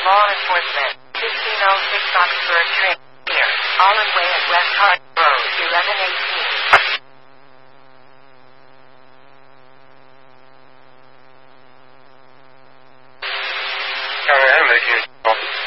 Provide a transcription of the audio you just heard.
law enforcement. 1506 Oxford train. Here. Holland Way at West Hart Road, 1118. Sorry, I'm making a call.